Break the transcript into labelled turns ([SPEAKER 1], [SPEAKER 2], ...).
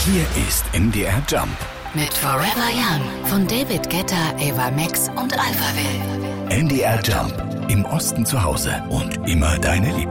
[SPEAKER 1] Hier ist MDR Jump.
[SPEAKER 2] Mit Forever Young von David Guetta, Ava Max und Alphaville.
[SPEAKER 1] MDR Jump. Im Osten zu Hause und immer deine Lieblings